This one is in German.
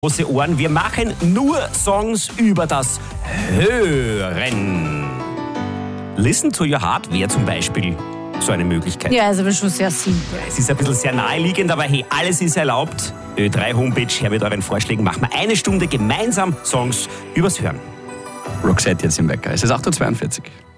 Große Ohren. Wir machen nur Songs über das Hören. Listen to your heart wäre zum Beispiel so eine Möglichkeit. Ja, ist aber schon sehr simpel. Es ist ein bisschen sehr naheliegend, aber hey, alles ist erlaubt. Ö3 Homepage, her mit euren Vorschlägen. Machen wir eine Stunde gemeinsam Songs übers Hören. Roxette jetzt im Wecker. Es ist 8.42 Uhr.